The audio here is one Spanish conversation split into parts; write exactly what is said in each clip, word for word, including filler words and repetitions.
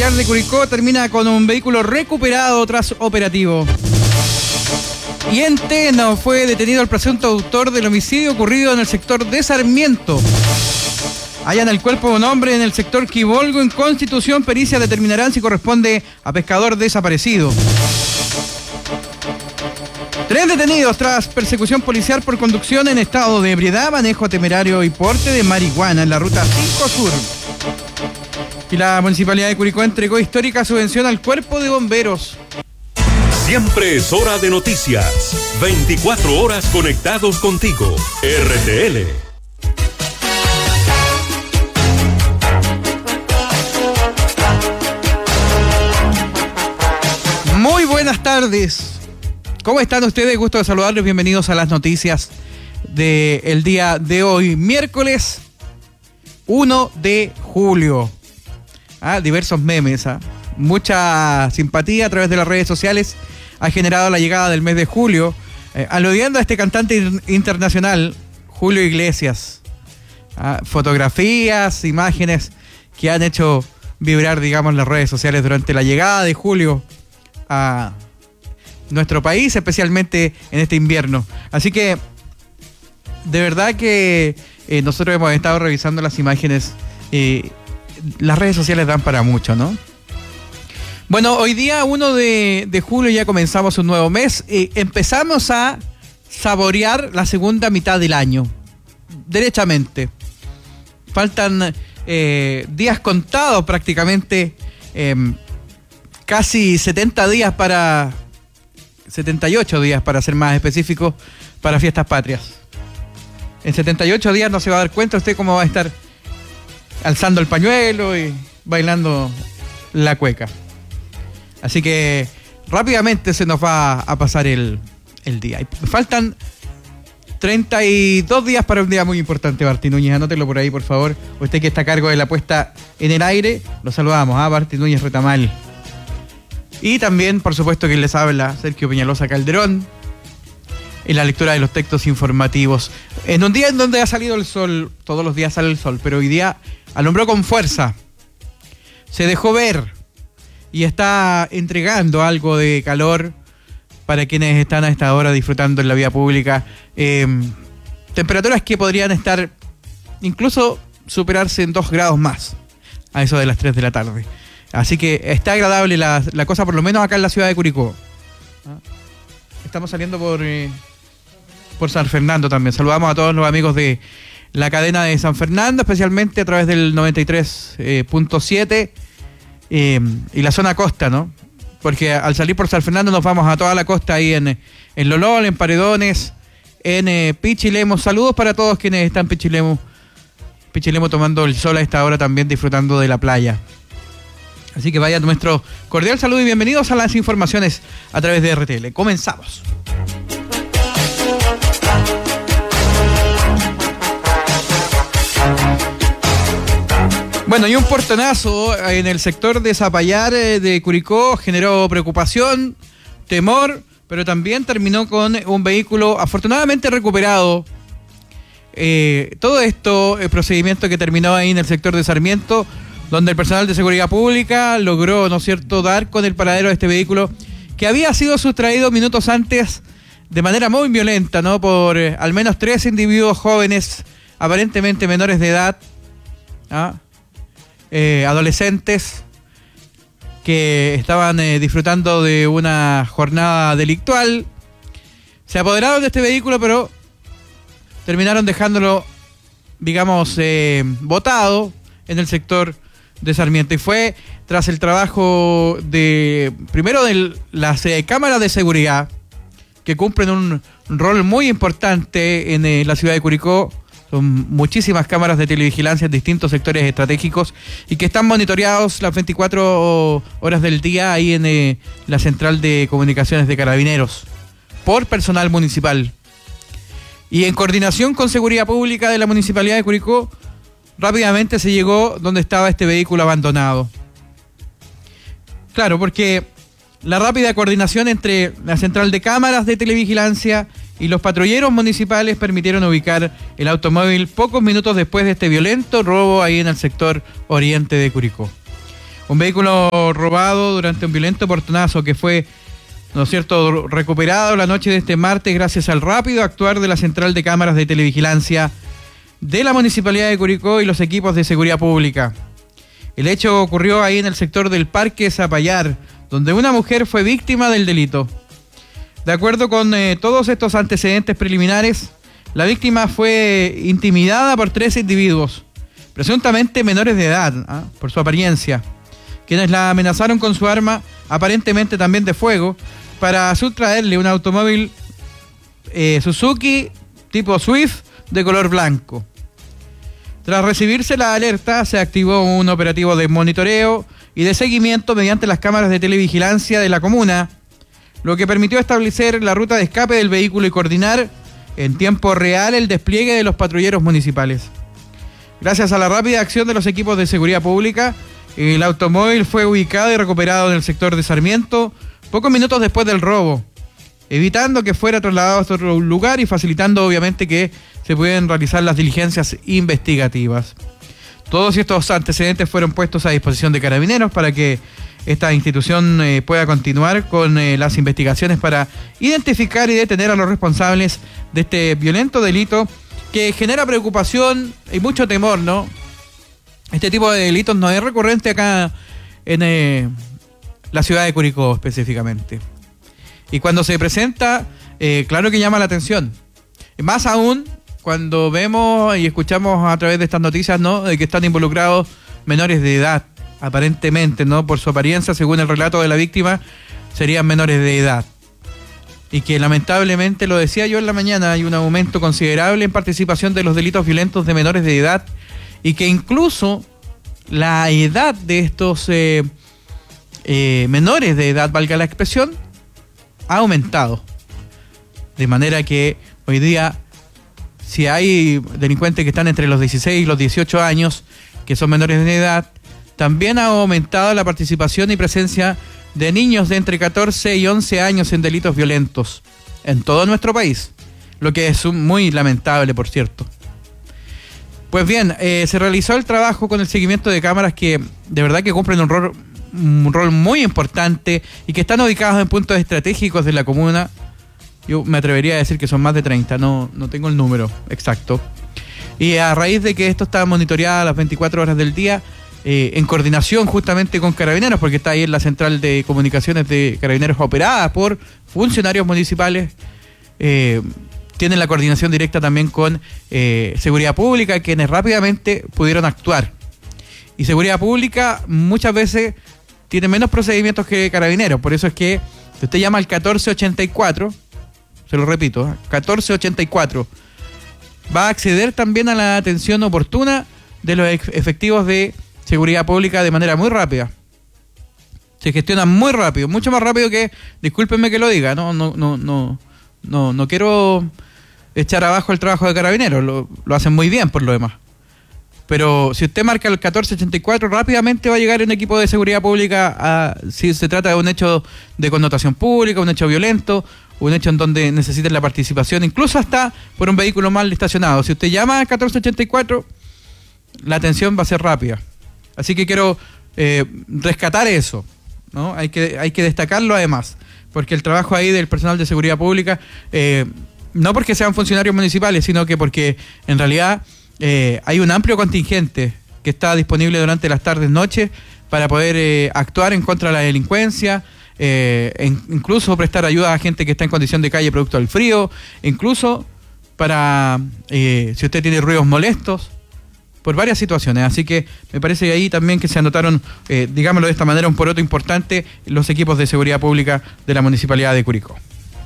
Zapallar de Curicó termina con un vehículo recuperado tras operativo. Y en Teno fue detenido el presunto autor del homicidio ocurrido en el sector de Sarmiento. Hallan el cuerpo de un hombre en el sector Quibolgo. En Constitución, pericia determinarán si corresponde a pescador desaparecido. Tres detenidos tras persecución policial por conducción en estado de ebriedad, manejo temerario y porte de marihuana en la ruta cinco Sur. Y la Municipalidad de Curicó entregó histórica subvención al Cuerpo de Bomberos. Siempre es hora de noticias. veinticuatro horas conectados contigo. R T L. Muy buenas tardes. ¿Cómo están ustedes? Gusto de saludarles. Bienvenidos a las noticias del día de hoy, miércoles uno de julio. Ah, diversos memes, ¿ah? Mucha simpatía a través de las redes sociales ha generado la llegada del mes de julio, eh, aludiendo a este cantante internacional, Julio Iglesias. Ah, fotografías, imágenes que han hecho vibrar, digamos, las redes sociales durante la llegada de julio a nuestro país, especialmente en este invierno. Así que, de verdad que eh, nosotros hemos estado revisando las imágenes. Eh, las redes sociales dan para mucho, ¿no? Bueno, hoy día uno de, de julio ya comenzamos un nuevo mes. Eh, empezamos a saborear la segunda mitad del año. Derechamente. Faltan eh, días contados prácticamente. Eh, casi setenta días para... setenta y ocho días para ser más específico, para Fiestas Patrias. En setenta y ocho días no se va a dar cuenta usted cómo va a estar alzando el pañuelo y bailando la cueca. Así que rápidamente se nos va a pasar el, el día. Y faltan treinta y dos días para un día muy importante, Barty Núñez. Anótelo por ahí, por favor. Usted que está a cargo de la puesta en el aire, lo saludamos, ¿ah? Barty Núñez Retamal. Y también, por supuesto, quien les habla, Sergio Peñalosa Calderón, en la lectura de los textos informativos. En un día en donde ha salido el sol, todos los días sale el sol, pero hoy día alumbró con fuerza. Se dejó ver y está entregando algo de calor para quienes están a esta hora disfrutando en la vía pública. Eh, temperaturas que podrían estar, incluso superarse en dos grados más, a eso de las tres de la tarde. Así que está agradable la, la cosa, por lo menos acá en la ciudad de Curicó. Estamos saliendo por, eh, por San Fernando también. Saludamos a todos los amigos de la cadena de San Fernando, especialmente a través del noventa y tres punto siete eh, y la zona costa, ¿no? Porque al salir por San Fernando nos vamos a toda la costa ahí en, en Lolol, en Paredones, en eh, Pichilemu. Saludos para todos quienes están en Pichilemu. Pichilemu tomando el sol a esta hora, también disfrutando de la playa. Así que vaya nuestro cordial saludo y bienvenidos a las informaciones a través de R T L. Comenzamos. Bueno, y un portonazo en el sector de Zapallar de Curicó generó preocupación, temor, pero también terminó con un vehículo afortunadamente recuperado. Eh, todo esto, el procedimiento que terminó ahí en el sector de Sarmiento, donde el personal de seguridad pública logró, ¿no es cierto?, dar con el paradero de este vehículo que había sido sustraído minutos antes de manera muy violenta, ¿no?, por eh, al menos tres individuos jóvenes, aparentemente menores de edad, ¿ah? eh, adolescentes, que estaban eh, disfrutando de una jornada delictual. Se apoderaron de este vehículo, pero terminaron dejándolo, digamos, eh, botado en el sector de Sarmiento. Y fue tras el trabajo de, primero, de las eh, cámaras de seguridad, que cumplen un rol muy importante en eh, la ciudad de Curicó. Son muchísimas cámaras de televigilancia en distintos sectores estratégicos y que están monitoreados las veinticuatro horas del día ahí en eh, la central de comunicaciones de Carabineros por personal municipal. Y en coordinación con Seguridad Pública de la Municipalidad de Curicó, rápidamente se llegó donde estaba este vehículo abandonado. Claro, porque la rápida coordinación entre la central de cámaras de televigilancia y los patrulleros municipales permitieron ubicar el automóvil pocos minutos después de este violento robo ahí en el sector oriente de Curicó. Un vehículo robado durante un violento portonazo que fue, ¿no es cierto?, recuperado la noche de este martes gracias al rápido actuar de la Central de Cámaras de Televigilancia de la Municipalidad de Curicó y los equipos de seguridad pública. El hecho ocurrió ahí en el sector del Parque Zapallar, donde una mujer fue víctima del delito. De acuerdo con eh, todos estos antecedentes preliminares, la víctima fue intimidada por tres individuos, presuntamente menores de edad, ¿ah? por su apariencia, quienes la amenazaron con su arma, aparentemente también de fuego, para sustraerle un automóvil eh, Suzuki tipo Swift de color blanco. Tras recibirse la alerta, se activó un operativo de monitoreo y de seguimiento mediante las cámaras de televigilancia de la comuna, lo que permitió establecer la ruta de escape del vehículo y coordinar en tiempo real el despliegue de los patrulleros municipales. Gracias a la rápida acción de los equipos de seguridad pública, el automóvil fue ubicado y recuperado en el sector de Sarmiento pocos minutos después del robo, evitando que fuera trasladado a otro lugar y facilitando obviamente que se puedan realizar las diligencias investigativas. Todos estos antecedentes fueron puestos a disposición de Carabineros para que esta institución eh, pueda continuar con eh, las investigaciones para identificar y detener a los responsables de este violento delito que genera preocupación y mucho temor, ¿no? Este tipo de delitos no es recurrente acá en eh, la ciudad de Curicó específicamente. Y cuando se presenta, eh, claro que llama la atención. Más aún cuando vemos y escuchamos a través de estas noticias, ¿no?, de que están involucrados menores de edad, aparentemente, ¿no?, por su apariencia, según el relato de la víctima, serían menores de edad. Y que lamentablemente, lo decía yo en la mañana, hay un aumento considerable en participación de los delitos violentos de menores de edad y que incluso la edad de estos eh, eh, menores de edad, valga la expresión, ha aumentado. De manera que hoy día, si hay delincuentes que están entre los dieciséis y los dieciocho años, que son menores de edad, también ha aumentado la participación y presencia de niños de entre catorce y once años en delitos violentos en todo nuestro país, lo que es muy lamentable, por cierto. Pues bien, eh, se realizó el trabajo con el seguimiento de cámaras que de verdad que cumplen un rol, un rol muy importante y que están ubicados en puntos estratégicos de la comuna. Yo me atrevería a decir que son más de treinta, no, no tengo el número exacto. Y a raíz de que esto está monitoreado a las veinticuatro horas del día, eh, en coordinación justamente con Carabineros, porque está ahí en la central de comunicaciones de Carabineros operada por funcionarios municipales, eh, tienen la coordinación directa también con eh, Seguridad Pública, quienes rápidamente pudieron actuar. Y Seguridad Pública muchas veces tiene menos procedimientos que Carabineros, por eso es que si usted llama al catorce ochenta y cuatro, se lo repito, ¿eh? catorce ochenta y cuatro, va a acceder también a la atención oportuna de los efectivos de seguridad pública de manera muy rápida. Se gestiona muy rápido, mucho más rápido que, discúlpenme que lo diga, no, no, no, no, no, no quiero echar abajo el trabajo de Carabineros, lo, lo hacen muy bien por lo demás. Pero si usted marca el catorce ochenta y cuatro, rápidamente va a llegar un equipo de seguridad pública a, si se trata de un hecho de connotación pública, un hecho violento, un hecho en donde necesiten la participación, incluso hasta por un vehículo mal estacionado. Si usted llama al catorce ochenta y cuatro, la atención va a ser rápida. Así que quiero eh, rescatar eso, ¿no? Hay que, hay que destacarlo además, porque el trabajo ahí del personal de seguridad pública, eh, no porque sean funcionarios municipales, sino que porque en realidad eh, hay un amplio contingente que está disponible durante las tardes, noches, para poder eh, actuar en contra de la delincuencia, eh, en, incluso prestar ayuda a gente que está en condición de calle producto del frío, incluso para, eh, si usted tiene ruidos molestos, por varias situaciones. Así que me parece ahí también que se anotaron, eh, digámoslo de esta manera, un poroto importante los equipos de seguridad pública de la Municipalidad de Curicó.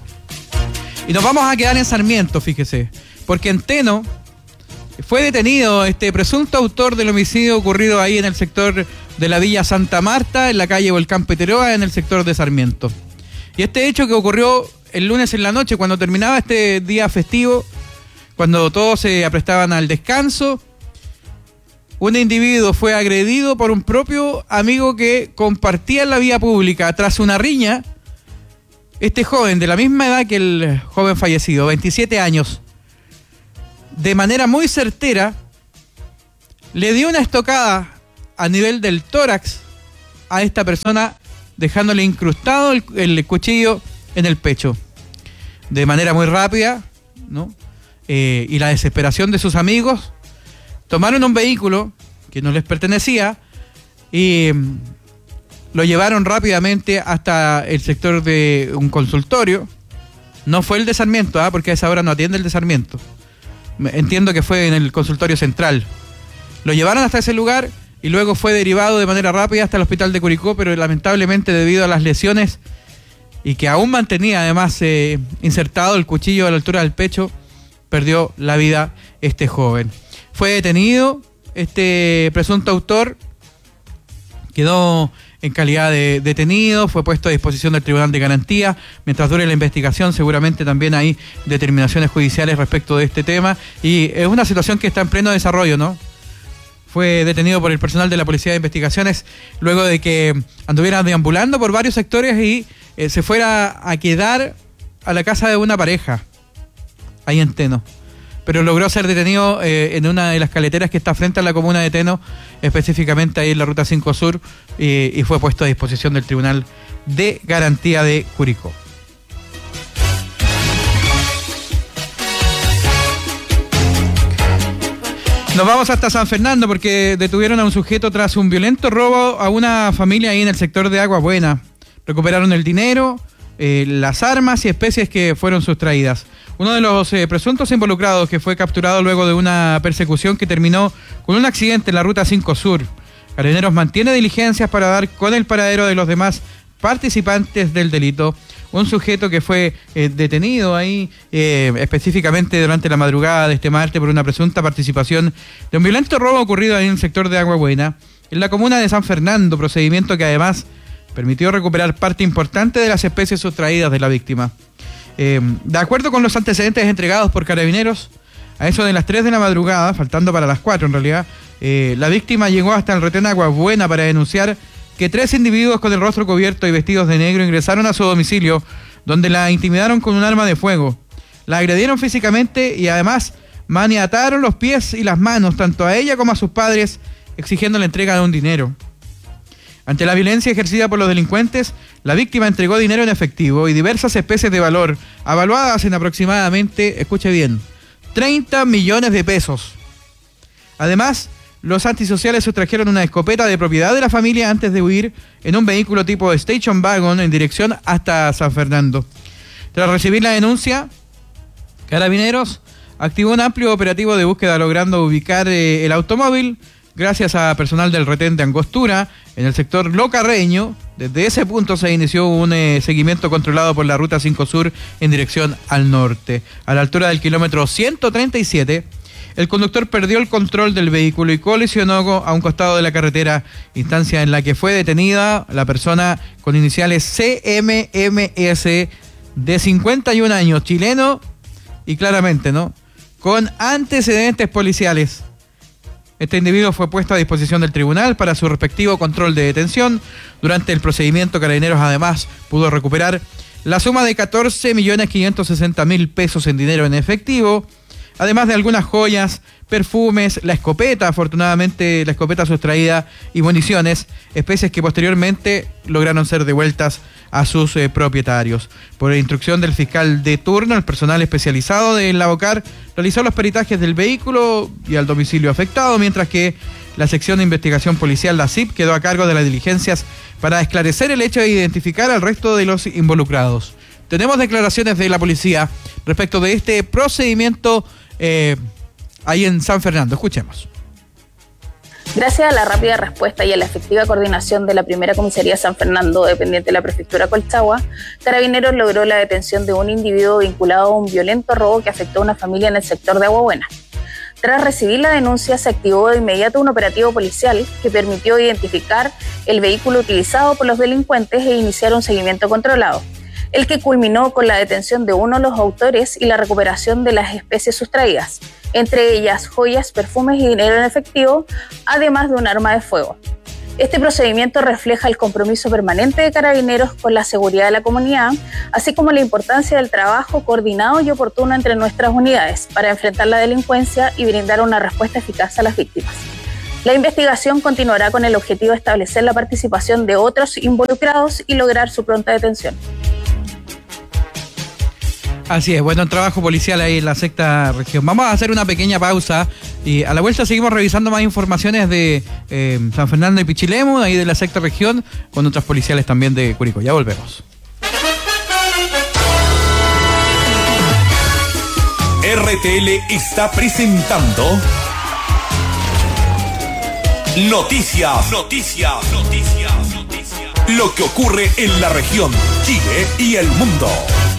Y nos vamos a quedar en Sarmiento, fíjese, porque en Teno fue detenido este presunto autor del homicidio ocurrido ahí en el sector de la Villa Santa Marta, en la calle Volcán Peteroa, en el sector de Sarmiento. Y este hecho que ocurrió el lunes en la noche, cuando terminaba este día festivo, cuando todos se aprestaban al descanso, un individuo fue agredido por un propio amigo que compartía en la vía pública. Tras una riña, este joven, de la misma edad que el joven fallecido, veintisiete años, de manera muy certera, le dio una estocada a nivel del tórax a esta persona dejándole incrustado el, el cuchillo en el pecho. De manera muy rápida, ¿no? Eh, y la desesperación de sus amigos, tomaron un vehículo que no les pertenecía y mm, lo llevaron rápidamente hasta el sector de un consultorio. No fue el de Sarmiento, ¿eh? Porque a esa hora no atiende el de Sarmiento. Entiendo que fue en el consultorio central. Lo llevaron hasta ese lugar y luego fue derivado de manera rápida hasta el hospital de Curicó, pero lamentablemente debido a las lesiones y que aún mantenía además eh, insertado el cuchillo a la altura del pecho, perdió la vida este joven. Fue detenido este presunto autor, quedó en calidad de detenido, fue puesto a disposición del Tribunal de Garantía. Mientras dure la investigación, seguramente también hay determinaciones judiciales respecto de este tema, y es una situación que está en pleno desarrollo, ¿no? Fue detenido por el personal de la Policía de Investigaciones luego de que anduviera deambulando por varios sectores y eh, se fuera a quedar a la casa de una pareja ahí en Teno. Pero logró ser detenido eh, en una de las caleteras que está frente a la comuna de Teno, específicamente ahí en la Ruta cinco Sur, eh, y fue puesto a disposición del Tribunal de Garantía de Curicó. Nos vamos hasta San Fernando porque detuvieron a un sujeto tras un violento robo a una familia ahí en el sector de Agua Buena. Recuperaron el dinero, eh, las armas y especies que fueron sustraídas. Uno de los eh, presuntos involucrados que fue capturado luego de una persecución que terminó con un accidente en la Ruta cinco Sur. Carabineros mantiene diligencias para dar con el paradero de los demás participantes del delito. Un sujeto que fue eh, detenido ahí eh, específicamente durante la madrugada de este martes por una presunta participación de un violento robo ocurrido ahí en el sector de Agua Buena, en la comuna de San Fernando, procedimiento que además permitió recuperar parte importante de las especies sustraídas de la víctima. Eh, de acuerdo con los antecedentes entregados por Carabineros, a eso de las tres de la madrugada, faltando para las cuatro en realidad, eh, la víctima llegó hasta el retén Agua Buena para denunciar que tres individuos con el rostro cubierto y vestidos de negro ingresaron a su domicilio, donde la intimidaron con un arma de fuego. La agredieron físicamente y además maniataron los pies y las manos, tanto a ella como a sus padres, exigiendo la entrega de un dinero. Ante la violencia ejercida por los delincuentes, la víctima entregó dinero en efectivo y diversas especies de valor, avaluadas en aproximadamente, escuche bien, treinta millones de pesos. Además, los antisociales sustrajeron una escopeta de propiedad de la familia antes de huir en un vehículo tipo Station Wagon en dirección hasta San Fernando. Tras recibir la denuncia, Carabineros activó un amplio operativo de búsqueda logrando ubicar eh, el automóvil gracias a personal del retén de Angostura en el sector Locarreño. Desde ese punto se inició un eh, seguimiento controlado por la Ruta cinco Sur en dirección al norte. A la altura del kilómetro ciento treinta y siete, el conductor perdió el control del vehículo y colisionó a un costado de la carretera, instancia en la que fue detenida la persona con iniciales C M M S de cincuenta y un años, chileno y claramente, ¿no?, con antecedentes policiales. Este individuo fue puesto a disposición del tribunal para su respectivo control de detención. Durante el procedimiento, Carabineros además pudo recuperar la suma de catorce millones quinientos sesenta mil pesos en dinero en efectivo, además de algunas joyas, perfumes, la escopeta, afortunadamente la escopeta sustraída, y municiones, especies que posteriormente lograron ser devueltas a sus eh, propietarios. Por instrucción del fiscal de turno, el personal especializado del Lavocar realizó los peritajes del vehículo y al domicilio afectado, mientras que la sección de investigación policial, la C I P, quedó a cargo de las diligencias para esclarecer el hecho e identificar al resto de los involucrados. Tenemos declaraciones de la policía respecto de este procedimiento eh, ahí en San Fernando. Escuchemos. Gracias a la rápida respuesta y a la efectiva coordinación de la primera comisaría San Fernando, dependiente de la prefectura Colchagua, Carabineros logró la detención de un individuo vinculado a un violento robo que afectó a una familia en el sector de Agua Buena. Tras recibir la denuncia, se activó de inmediato un operativo policial que permitió identificar el vehículo utilizado por los delincuentes e iniciar un seguimiento controlado, el que culminó con la detención de uno de los autores y la recuperación de las especies sustraídas, entre ellas joyas, perfumes y dinero en efectivo, además de un arma de fuego. Este procedimiento refleja el compromiso permanente de Carabineros con la seguridad de la comunidad, así como la importancia del trabajo coordinado y oportuno entre nuestras unidades para enfrentar la delincuencia y brindar una respuesta eficaz a las víctimas. La investigación continuará con el objetivo de establecer la participación de otros involucrados y lograr su pronta detención. Así es, bueno trabajo policial ahí en la sexta región. Vamos a hacer una pequeña pausa y a la vuelta seguimos revisando más informaciones de eh, San Fernando y Pichilemu, ahí de la sexta región, con otras policiales también de Curicó. Ya volvemos. R T L está presentando Noticias, Noticias, Noticias, Noticias. Lo que ocurre en la región, Chile y el mundo.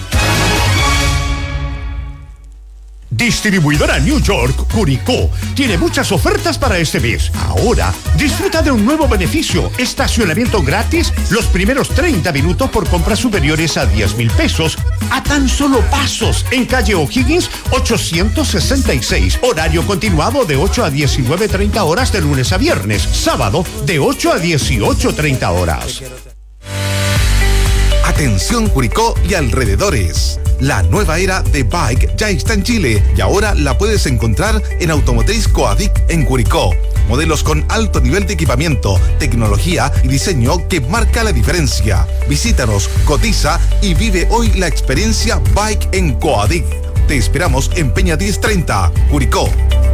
Distribuidora New York, Curicó, tiene muchas ofertas para este mes. Ahora, disfruta de un nuevo beneficio, estacionamiento gratis los primeros treinta minutos por compras superiores a diez mil pesos, a tan solo pasos, en calle O'Higgins ochocientos sesenta y seis, horario continuado de ocho a diecinueve treinta horas de lunes a viernes, sábado de ocho a dieciocho treinta horas. Atención Curicó y alrededores. La nueva era de Bike ya está en Chile y ahora la puedes encontrar en Automotriz Coadic en Curicó. Modelos con alto nivel de equipamiento, tecnología y diseño que marca la diferencia. Visítanos, cotiza y vive hoy la experiencia Bike en Coadic. Te esperamos en Peña diez treinta, Curicó.